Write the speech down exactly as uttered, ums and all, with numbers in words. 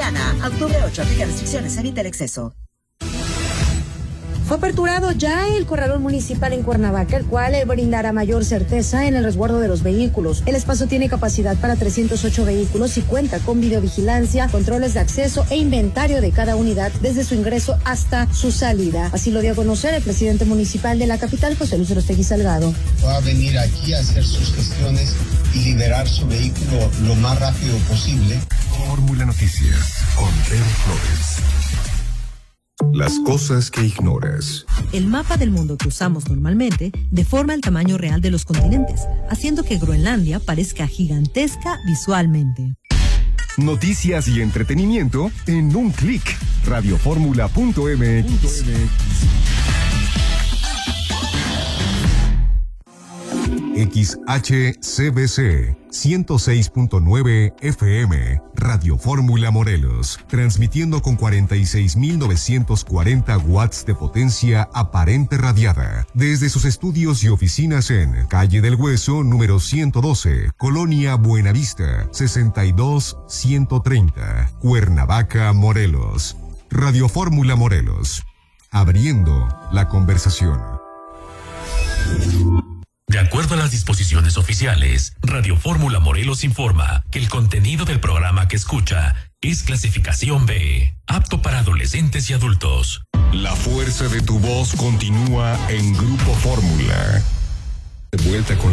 Soriana. A octubre ocho, aplica restricciones, evita el exceso. Fue aperturado ya el corralón municipal en Cuernavaca, el cual brindará mayor certeza en el resguardo de los vehículos. El espacio tiene capacidad para trescientos ocho vehículos y cuenta con videovigilancia, controles de acceso e inventario de cada unidad desde su ingreso hasta su salida. Así lo dio a conocer el presidente municipal de la capital, José Luis Orostegui Salgado. Va a venir aquí a hacer sus gestiones y liberar su vehículo lo más rápido posible. Fórmula Noticias con Pedro Flores. Las cosas que ignoras. El mapa del mundo que usamos normalmente deforma el tamaño real de los continentes, haciendo que Groenlandia parezca gigantesca visualmente. Noticias y entretenimiento en un clic. radioformula punto m x. X H C B C ciento seis punto nueve F M, Radio Fórmula Morelos, transmitiendo con cuarenta y seis mil novecientos cuarenta watts de potencia aparente radiada, desde sus estudios y oficinas en Calle del Hueso, número ciento doce, Colonia Buenavista, sesenta y dos ciento treinta, Cuernavaca, Morelos. Radio Fórmula Morelos, abriendo la conversación. De acuerdo a las disposiciones oficiales, Radio Fórmula Morelos informa que el contenido del programa que escucha es clasificación B, apto para adolescentes y adultos. La fuerza de tu voz continúa en Grupo Fórmula. De vuelta con